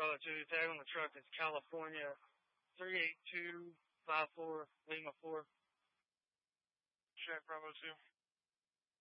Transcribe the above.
Bravo 2, tag on the truck is California 38254 Lima 4. Check Bravo 2.